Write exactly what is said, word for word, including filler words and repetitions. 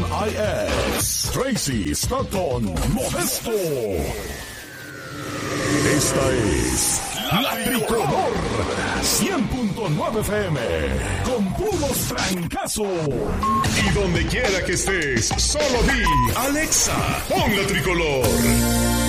M I X, Tracy Stratton Modesto. Esta es La Tricolor cien punto nueve F M, con puros trancazos. Y donde quiera que estés, solo di Alexa, pon La Tricolor.